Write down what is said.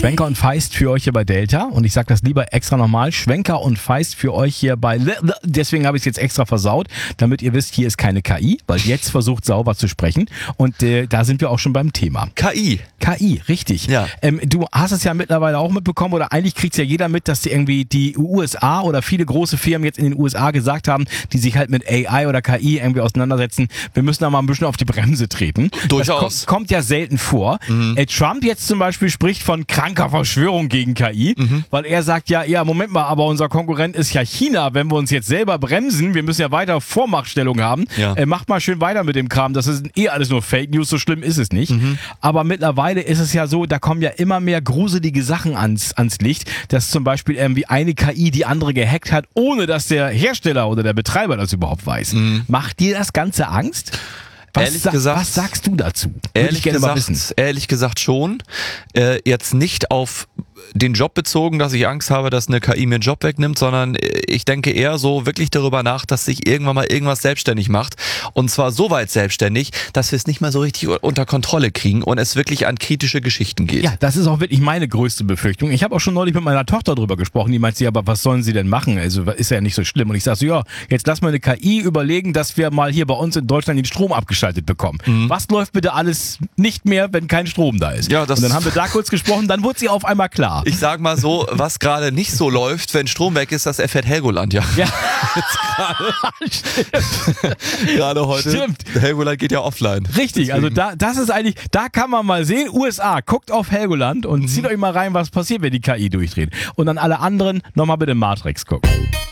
Schwenker und Feist für euch hier bei Delta. Und ich sage das lieber extra nochmal. Schwenker und Feist für euch hier bei... Deswegen habe ich es jetzt extra versaut, damit ihr wisst, hier ist keine KI, weil jetzt versucht sauber zu sprechen. Und da sind wir auch schon beim Thema. KI, richtig. Ja. Du hast es ja mittlerweile auch mitbekommen, oder eigentlich kriegt es ja jeder mit, dass irgendwie die USA oder viele große Firmen jetzt in den USA gesagt haben, die sich halt mit AI oder KI irgendwie auseinandersetzen, wir müssen da mal ein bisschen auf die Bremse treten. Durchaus. Das kommt ja selten vor. Trump jetzt zum Beispiel spricht von kranker Verschwörung gegen KI, weil er sagt ja, Moment mal, aber unser Konkurrent ist ja China, wenn wir uns jetzt selber bremsen, wir müssen ja weiter Vormachtstellung haben, macht mal schön weiter mit dem Kram, das ist alles nur Fake News, so schlimm ist es nicht. Aber mittlerweile ist es ja so, da kommen ja immer mehr gruselige Sachen ans Licht, dass zum Beispiel irgendwie eine KI die andere gehackt hat, ohne dass der Hersteller oder der Betreiber das überhaupt weiß. Macht dir das Ganze Angst? Was sagst du dazu? Ehrlich gesagt schon. Jetzt nicht auf den Job bezogen, dass ich Angst habe, dass eine KI mir einen Job wegnimmt, sondern ich denke eher so wirklich darüber nach, dass sich irgendwann mal irgendwas selbstständig macht. Und zwar so weit selbstständig, dass wir es nicht mehr so richtig unter Kontrolle kriegen und es wirklich an kritische Geschichten geht. Ja, das ist auch wirklich meine größte Befürchtung. Ich habe auch schon neulich mit meiner Tochter drüber gesprochen, die meint sie, aber was sollen sie denn machen? Also ist ja nicht so schlimm. Und ich sage so, ja, jetzt lass mal eine KI überlegen, dass wir mal hier bei uns in Deutschland den Strom abgeschaltet bekommen. Was läuft bitte alles nicht mehr, wenn kein Strom da ist? Ja, und dann haben wir da kurz gesprochen, dann wurde sie auf einmal klar. Ich sag mal so, was gerade nicht so läuft, wenn Strom weg ist, das erfährt Helgoland, ja. Gerade heute. Stimmt. Helgoland geht ja offline. Richtig, deswegen. Also das ist eigentlich, da kann man mal sehen, USA, guckt auf Helgoland und zieht euch mal rein, was passiert, wenn die KI durchdreht. Und an alle anderen nochmal bitte Matrix gucken.